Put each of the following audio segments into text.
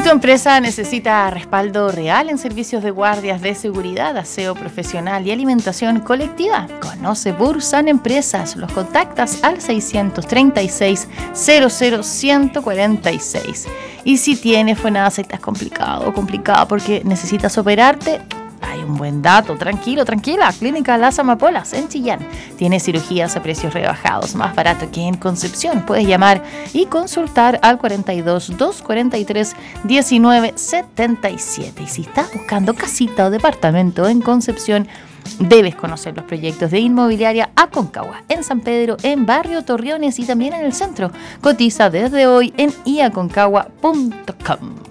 tu empresa necesita respaldo real en servicios de guardias de seguridad, aseo profesional y alimentación colectiva? Conoce Bursan Empresas. Los contactas al 636 00 146. Y si tienes FONASA y estás complicado porque necesitas operarte, hay un buen dato. Tranquila. Clínica Las Amapolas en Chillán tiene cirugías a precios rebajados, más barato que en Concepción. Puedes llamar y consultar al 42 243 1977. Y si estás buscando casita o departamento en Concepción, debes conocer los proyectos de Inmobiliaria Aconcagua en San Pedro, en Barrio Torreones y también en el centro. Cotiza desde hoy en iaconcagua.com.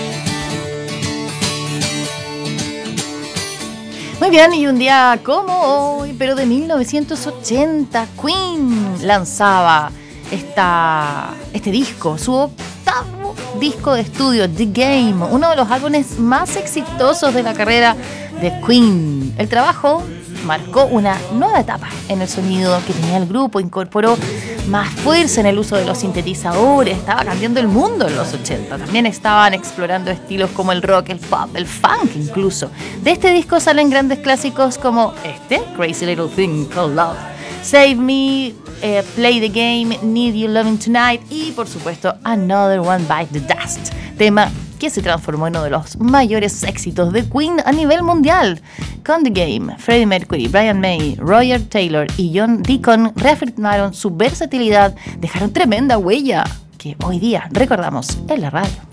Muy bien, y un día como hoy, pero de 1980, Queen lanzaba este disco, su octavo disco de estudio, The Game, uno de los álbumes más exitosos de la carrera de Queen. El trabajo marcó una nueva etapa en el sonido que tenía el grupo, incorporó más fuerza en el uso de los sintetizadores, estaba cambiando el mundo en los 80. También estaban explorando estilos como el rock, el pop, el funk incluso. De este disco salen grandes clásicos como Crazy Little Thing Called Love, Save Me, Play the Game, Need You Loving Tonight y por supuesto Another One Bite the Dust, tema que se transformó en uno de los mayores éxitos de Queen a nivel mundial. Con The Game, Freddie Mercury, Brian May, Roger Taylor y John Deacon reafirmaron su versatilidad, dejaron tremenda huella que hoy día recordamos en la radio.